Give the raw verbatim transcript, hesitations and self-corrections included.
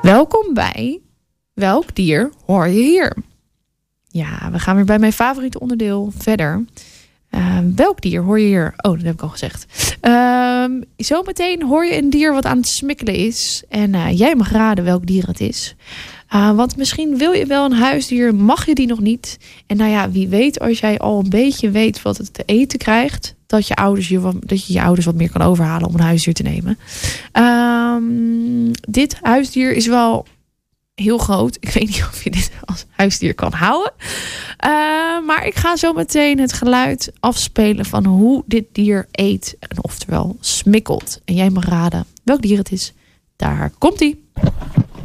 Welkom bij Welk dier hoor je hier? Ja, we gaan weer bij mijn favoriete onderdeel verder. Uh, welk dier hoor je hier? Oh, dat heb ik al gezegd. Uh, zometeen hoor je een dier wat aan het smikkelen is. En uh, jij mag raden welk dier het is. Uh, want misschien wil je wel een huisdier, mag je die nog niet. En nou ja, wie weet, als jij al een beetje weet wat het te eten krijgt, dat je ouders je, wat, dat je, je ouders wat meer kan overhalen om een huisdier te nemen. Uh, dit huisdier is wel heel groot. Ik weet niet of je dit als huisdier kan houden. Uh, maar ik ga zo meteen het geluid afspelen van hoe dit dier eet. En oftewel smikkelt. En jij mag raden welk dier het is. Daar komt-ie.